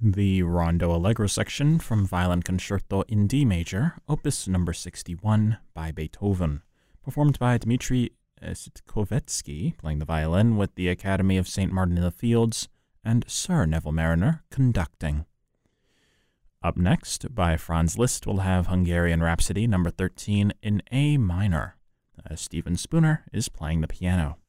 The Rondo Allegro section from Violin Concerto in D major, opus number 61 by Beethoven, performed by Dmitri Sitkovetsky, playing the violin with the Academy of St. Martin in the Fields, and Sir Neville Mariner conducting. Up next, by Franz Liszt, we'll have Hungarian Rhapsody number 13 in A minor. Stephen Spooner is playing the piano.